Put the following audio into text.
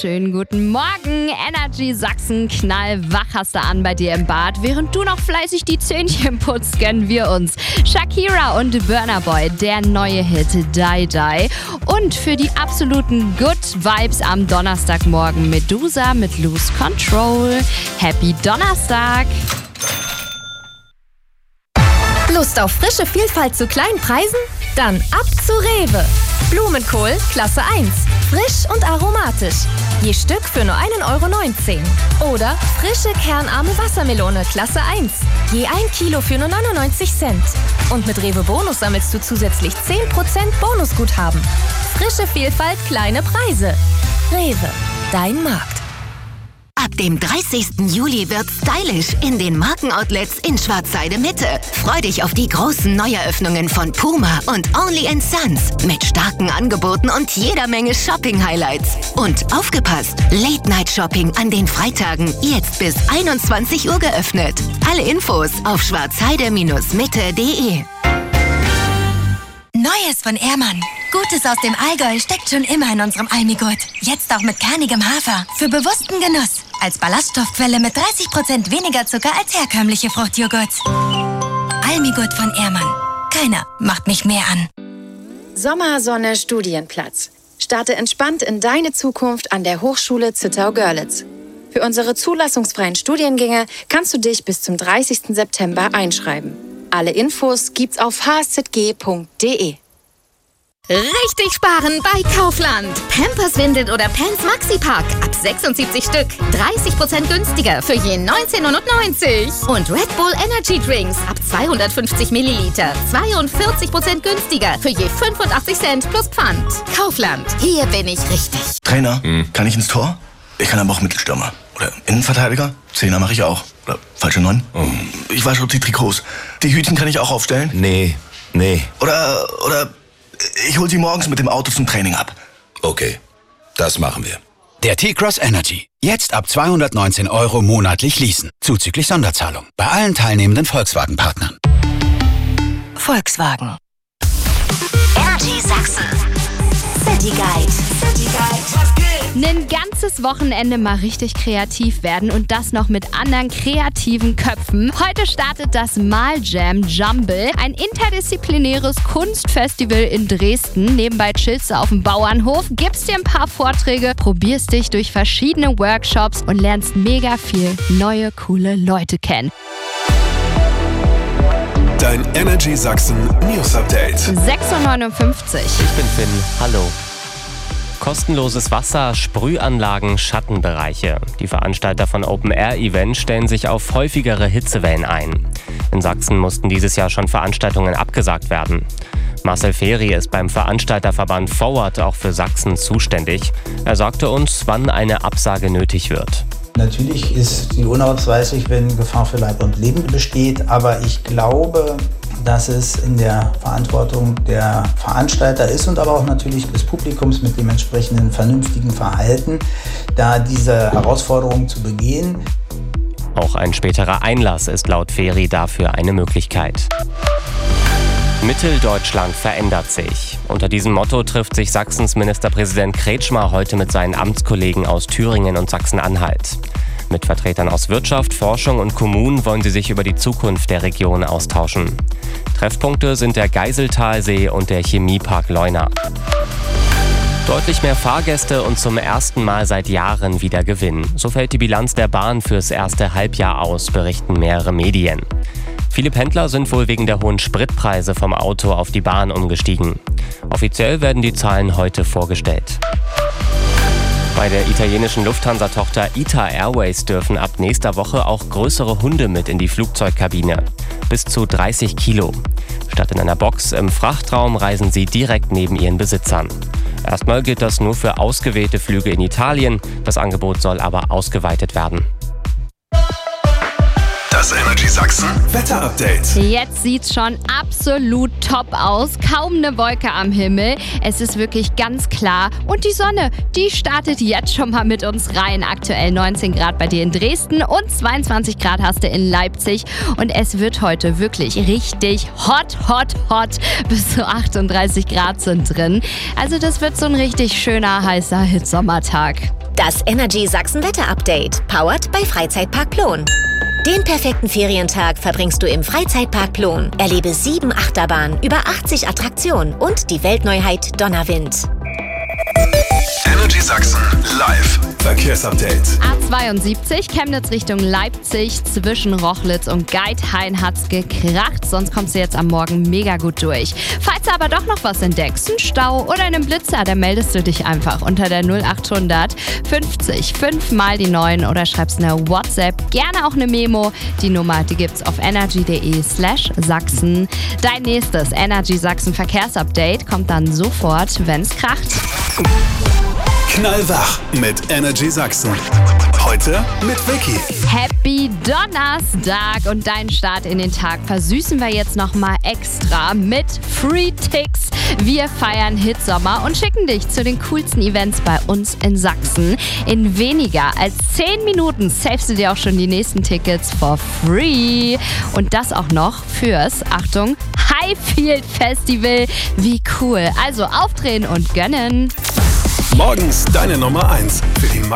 wunderschönen guten Morgen. Energy Sachsen, knallwach hast du an bei dir im Bad. Während du noch fleißig die Zähnchen putzt, gönnen wir uns Shakira und Burna Boy, der neue Hit Die Die. Und für die absoluten Good Vibes am Donnerstagmorgen Medusa mit Lose Control. Happy Donnerstag! Lust auf frische Vielfalt zu kleinen Preisen? Dann ab zu Rewe. Blumenkohl Klasse 1. Frisch und aromatisch. Je Stück für nur 1,19 €. Oder frische kernarme Wassermelone Klasse 1. Je 1 Kilo für nur 99 Cent. Und mit Rewe Bonus sammelst du zusätzlich 10% Bonusguthaben. Frische Vielfalt, kleine Preise. Rewe, dein Markt. Ab dem 30. Juli wird stylisch in den Markenoutlets in Schwarzheide Mitte. Freu dich auf die großen Neueröffnungen von Puma und Only & Sons mit starken Angeboten und jeder Menge Shopping-Highlights. Und aufgepasst, Late-Night-Shopping an den Freitagen jetzt bis 21 Uhr geöffnet. Alle Infos auf schwarzheide-mitte.de. Neues von Ehrmann. Gutes aus dem Allgäu steckt schon immer in unserem Almigurt. Jetzt auch mit kernigem Hafer. Für bewussten Genuss. Als Ballaststoffquelle mit 30% weniger Zucker als herkömmliche Fruchtjoghurts. Almigurt von Ehrmann. Keiner macht mich mehr an. Sommersonne Studienplatz. Starte entspannt in deine Zukunft an der Hochschule Zittau-Görlitz. Für unsere zulassungsfreien Studiengänge kannst du dich bis zum 30. September einschreiben. Alle Infos gibt's auf hszg.de. Richtig sparen bei Kaufland. Pampers Windel oder Pants Maxi-Pack. Ab 76 Stück. 30% günstiger für je 19,90 €. Und Red Bull Energy Drinks. Ab 250 Milliliter. 42% günstiger für je 85 Cent plus Pfand. Kaufland. Hier bin ich richtig. Trainer, kann ich ins Tor? Ich kann aber auch Mittelstürmer. Oder Innenverteidiger? Zehner mache ich auch. Oder falsche 9? Ich wasche die Trikots. Die Hütchen kann ich auch aufstellen? Nee. Oder ich hol sie morgens mit dem Auto zum Training ab. Okay, das machen wir. Der T-Cross Energy. Jetzt ab 219 € monatlich leasen. Zuzüglich Sonderzahlung. Bei allen teilnehmenden Volkswagen-Partnern. Volkswagen. Energy Sachsen. City Guide. Ein ganzes Wochenende mal richtig kreativ werden und das noch mit anderen kreativen Köpfen. Heute startet das Maljam Jumble, ein interdisziplinäres Kunstfestival in Dresden. Nebenbei chillst du auf dem Bauernhof, gibst dir ein paar Vorträge, probierst dich durch verschiedene Workshops und lernst mega viel neue, coole Leute kennen. Dein Energy Sachsen News Update. 6:59 Uhr. Ich bin Finn, hallo. Kostenloses Wasser, Sprühanlagen, Schattenbereiche. Die Veranstalter von Open-Air-Events stellen sich auf häufigere Hitzewellen ein. In Sachsen mussten dieses Jahr schon Veranstaltungen abgesagt werden. Marcel Feri ist beim Veranstalterverband Forward auch für Sachsen zuständig. Er sagte uns, wann eine Absage nötig wird. Natürlich ist die unausweichlich, wenn Gefahr für Leib und Leben besteht, aber ich glaube, dass es in der Verantwortung der Veranstalter ist und aber auch natürlich des Publikums mit dem entsprechenden vernünftigen Verhalten, da diese Herausforderung zu begehen. Auch ein späterer Einlass ist laut Feri dafür eine Möglichkeit. Mitteldeutschland verändert sich. Unter diesem Motto trifft sich Sachsens Ministerpräsident Kretschmer heute mit seinen Amtskollegen aus Thüringen und Sachsen-Anhalt. Mit Vertretern aus Wirtschaft, Forschung und Kommunen wollen sie sich über die Zukunft der Region austauschen. Treffpunkte sind der Geiseltalsee und der Chemiepark Leuna. Deutlich mehr Fahrgäste und zum ersten Mal seit Jahren wieder Gewinn. So fällt die Bilanz der Bahn fürs erste Halbjahr aus, berichten mehrere Medien. Viele Pendler sind wohl wegen der hohen Spritpreise vom Auto auf die Bahn umgestiegen. Offiziell werden die Zahlen heute vorgestellt. Bei der italienischen Lufthansa-Tochter ITA Airways dürfen ab nächster Woche auch größere Hunde mit in die Flugzeugkabine. Bis zu 30 Kilo. Statt in einer Box im Frachtraum reisen sie direkt neben ihren Besitzern. Erstmal gilt das nur für ausgewählte Flüge in Italien. Das Angebot soll aber ausgeweitet werden. Das Energy Sachsen Wetter-Update. Jetzt sieht's schon absolut top aus. Kaum eine Wolke am Himmel. Es ist wirklich ganz klar. Und die Sonne, die startet jetzt schon mal mit uns rein. Aktuell 19 Grad bei dir in Dresden und 22 Grad hast du in Leipzig. Und es wird heute wirklich richtig hot. Bis zu 38 Grad sind drin. Also das wird so ein richtig schöner, heißer Sommertag. Das Energy Sachsen Wetter Update, powered bei Freizeitpark Plon. Den perfekten Ferientag verbringst du im Freizeitpark Plon. Erlebe 7 Achterbahnen, über 80 Attraktionen und die Weltneuheit Donnerwind. Energy Sachsen live. Verkehrsupdate. A72 Chemnitz Richtung Leipzig zwischen Rochlitz und Geithain hat's gekracht, sonst kommst du jetzt am Morgen mega gut durch. Falls du aber doch noch was entdeckst, einen Stau oder einen Blitzer, dann meldest du dich einfach unter der 0800 50 5 mal die 9 oder schreibst eine WhatsApp, gerne auch eine Memo. Die Nummer, die gibt's auf energy.de/Sachsen. Dein nächstes Energy Sachsen Verkehrsupdate kommt dann sofort, wenn's kracht. Knallwach mit Energy Sachsen. Heute mit Vicky. Happy Donnerstag und deinen Start in den Tag versüßen wir jetzt nochmal extra mit Free Ticks. Wir feiern Hitsommer und schicken dich zu den coolsten Events bei uns in Sachsen. In weniger als 10 Minuten savest du dir auch schon die nächsten Tickets for free. Und das auch noch fürs, Achtung, Highfield Festival. Wie cool. Also aufdrehen und gönnen. Morgens deine Nummer 1 für die